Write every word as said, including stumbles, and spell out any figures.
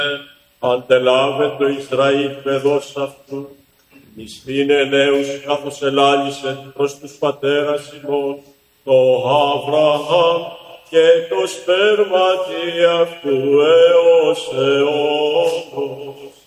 Αντελάβε το Ισραήλ παιδός αυτού, μισθήνε νέους καθώς ελάλησε προς τους πατέρας ημών, το Αβραάμ και το σπέρματι αυτού έως αιώνος.